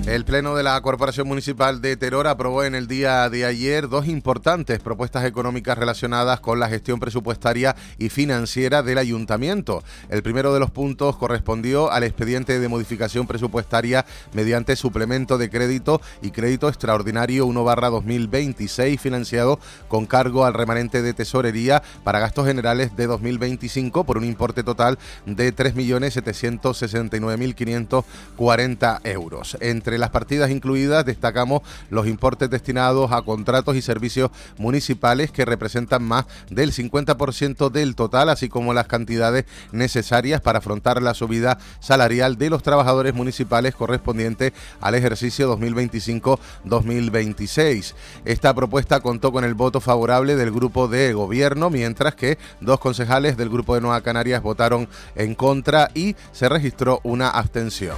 El Pleno de la Corporación Municipal de Teror aprobó en el día de ayer dos importantes propuestas económicas relacionadas con la gestión presupuestaria y financiera del Ayuntamiento. El primero de los puntos correspondió al expediente de modificación presupuestaria mediante suplemento de crédito y crédito extraordinario 1/2026 financiado con cargo al remanente de tesorería para gastos generales de 2025 por un importe total de 3.769.540 euros. Entre las partidas incluidas destacamos los importes destinados a contratos y servicios municipales que representan más del 50% del total, así como las cantidades necesarias para afrontar la subida salarial de los trabajadores municipales correspondiente al ejercicio 2025-2026. Esta propuesta contó con el voto favorable del grupo de gobierno, mientras que dos concejales del grupo de Nueva Canarias votaron en contra y se registró una abstención.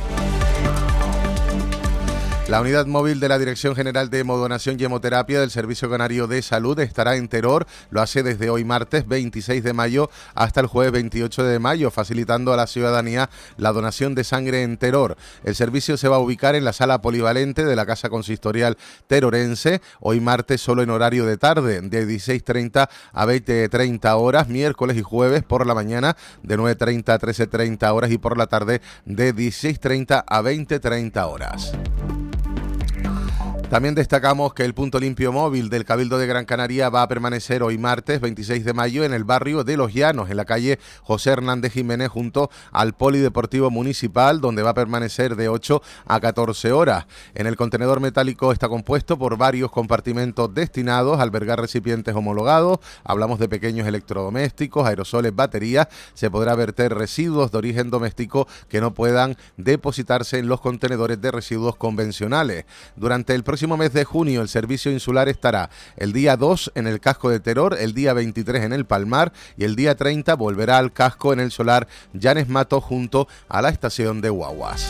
La unidad móvil de la Dirección General de Hemodonación y Hemoterapia del Servicio Canario de Salud estará en Teror, lo hace desde hoy martes 26 de mayo hasta el jueves 28 de mayo, facilitando a la ciudadanía la donación de sangre en Teror. El servicio se va a ubicar en la sala polivalente de la Casa Consistorial Terorense, hoy martes solo en horario de tarde, de 16:30 a 20:30 horas, miércoles y jueves por la mañana de 9:30 a 13:30 horas y por la tarde de 16:30 a 20:30 horas. También destacamos que el punto limpio móvil del Cabildo de Gran Canaria va a permanecer hoy martes 26 de mayo en el barrio de Los Llanos, en la calle José Hernández Jiménez, junto al Polideportivo Municipal, donde va a permanecer de 8 a 14 horas. En el contenedor metálico está compuesto por varios compartimentos destinados a albergar recipientes homologados. Hablamos de pequeños electrodomésticos, aerosoles, baterías. Se podrá verter residuos de origen doméstico que no puedan depositarse en los contenedores de residuos convencionales. Durante el próximo mes de junio, el servicio insular estará el día 2 en el casco de Teror, el día 23 en el Palmar y el día 30 volverá al casco en el solar Llanes Mato junto a la estación de guaguas.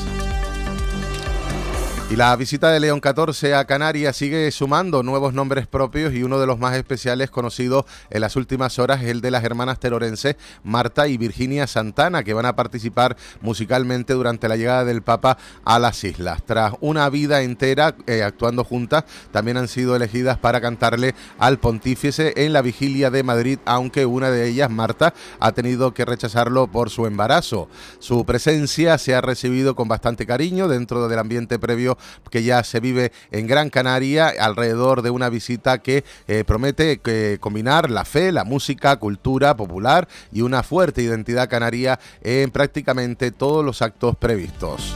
Y la visita de León XIV a Canarias sigue sumando nuevos nombres propios, y uno de los más especiales conocidos en las últimas horas es el de las hermanas terorenses Marta y Virginia Santana, que van a participar musicalmente durante la llegada del Papa a las islas. Tras una vida entera actuando juntas, también han sido elegidas para cantarle al pontífice en la vigilia de Madrid, aunque una de ellas, Marta, ha tenido que rechazarlo por su embarazo. Su presencia se ha recibido con bastante cariño dentro del ambiente previo que ya se vive en Gran Canaria alrededor de una visita que promete combinar la fe, la música, cultura popular y una fuerte identidad canaria en prácticamente todos los actos previstos.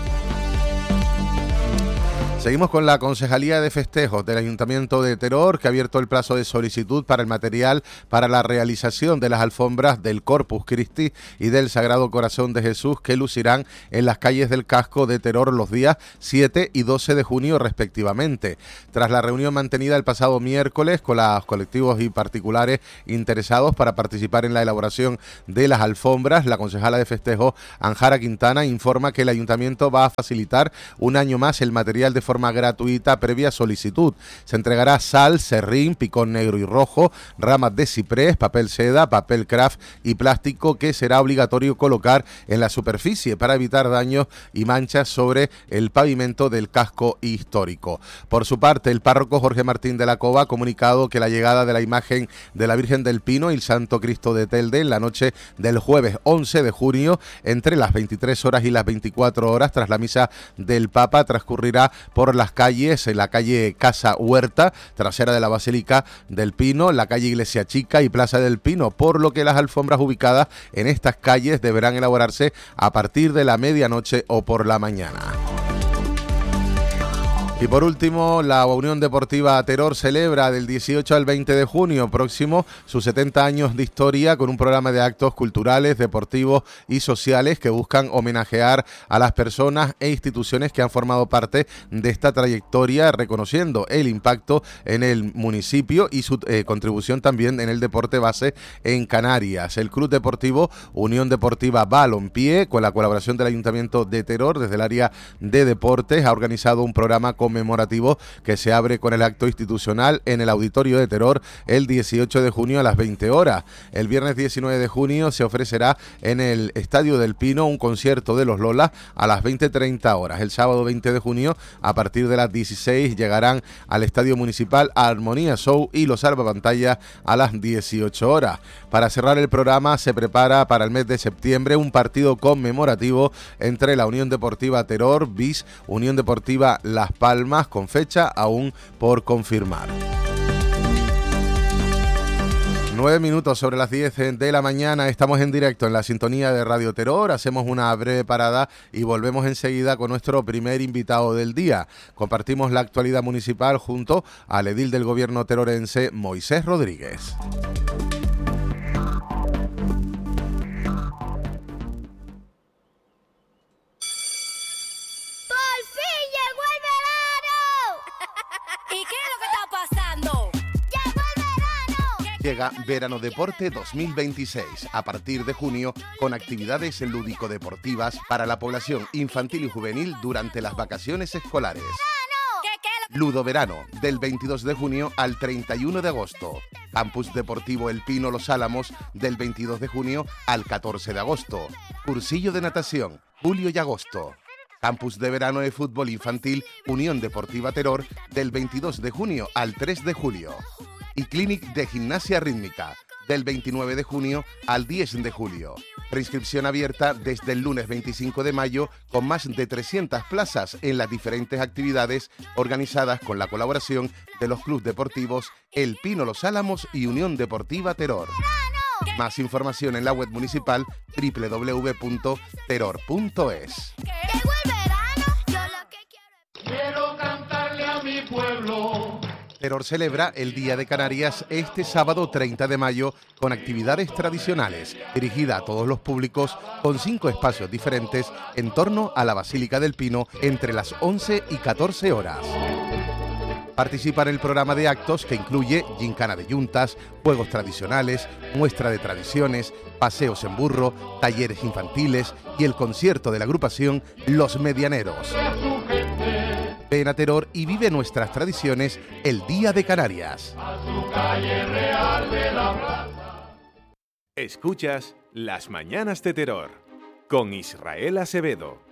Seguimos con la Concejalía de Festejos del Ayuntamiento de Teror, que ha abierto el plazo de solicitud para el material para la realización de las alfombras del Corpus Christi y del Sagrado Corazón de Jesús, que lucirán en las calles del casco de Teror los días 7 y 12 de junio respectivamente. Tras la reunión mantenida el pasado miércoles con los colectivos y particulares interesados para participar en la elaboración de las alfombras, la concejala de Festejos, Anjara Quintana, informa que el Ayuntamiento va a facilitar un año más el material de forma gratuita previa solicitud. Se entregará sal, serrín, picón negro y rojo, ramas de ciprés, papel seda, papel craft y plástico, que será obligatorio colocar en la superficie para evitar daños y manchas sobre el pavimento del casco histórico. Por su parte, el párroco Jorge Martín de la Cova ha comunicado que la llegada de la imagen de la Virgen del Pino y el Santo Cristo de Telde en la noche del jueves 11 de junio entre las 23 horas y las 24 horas tras la misa del Papa transcurrirá por las calles, en la calle Casa Huerta, trasera de la Basílica del Pino, la calle Iglesia Chica y Plaza del Pino, por lo que las alfombras ubicadas en estas calles deberán elaborarse a partir de la medianoche o por la mañana. Y por último, la Unión Deportiva Teror celebra del 18 al 20 de junio próximo sus 70 años de historia con un programa de actos culturales, deportivos y sociales que buscan homenajear a las personas e instituciones que han formado parte de esta trayectoria, reconociendo el impacto en el municipio y su contribución también en el deporte base en Canarias. El Club Deportivo Unión Deportiva Balompié, con la colaboración del Ayuntamiento de Teror desde el área de deportes, ha organizado un programa con conmemorativo que se abre con el acto institucional en el Auditorio de Teror el 18 de junio a las 20 horas. El viernes 19 de junio se ofrecerá en el Estadio del Pino un concierto de los Lolas a las 20:30 horas. El sábado 20 de junio, a partir de las 16, llegarán al Estadio Municipal Armonía Show y los salvapantallas a las 18 horas. Para cerrar el programa, se prepara para el mes de septiembre un partido conmemorativo entre la Unión Deportiva Teror bis Unión Deportiva Las Palmas, con fecha aún por confirmar. 9 minutos sobre las 10 de la mañana, estamos en directo en la sintonía de Radio Teror, hacemos una breve parada y volvemos enseguida con nuestro primer invitado del día. Compartimos la actualidad municipal junto al edil del gobierno terorense, Moisés Rodríguez. Llega Verano Deporte 2026, a partir de junio, con actividades lúdico-deportivas para la población infantil y juvenil durante las vacaciones escolares. Ludo Verano, del 22 de junio al 31 de agosto. Campus Deportivo El Pino Los Álamos, del 22 de junio al 14 de agosto. Cursillo de natación, julio y agosto. Campus de verano de fútbol infantil Unión Deportiva Teror, del 22 de junio al 3 de julio. Y Clinic de Gimnasia Rítmica, del 29 de junio al 10 de julio. Preinscripción abierta desde el lunes 25 de mayo, con más de 300 plazas en las diferentes actividades organizadas con la colaboración de los clubes deportivos El Pino Los Álamos y Unión Deportiva Teror. Más información en la web municipal www.teror.es. Quiero cantarle a mi pueblo. Teror celebra el Día de Canarias este sábado 30 de mayo con actividades tradicionales, dirigida a todos los públicos, con 5 espacios diferentes en torno a la Basílica del Pino entre las 11 y 14 horas. Participa en el programa de actos que incluye gincana de yuntas, juegos tradicionales, muestra de tradiciones, paseos en burro, talleres infantiles y el concierto de la agrupación Los Medianeros. Ven a Teror y vive nuestras tradiciones el Día de Canarias. Escuchas Las Mañanas de Teror con Israel Acevedo.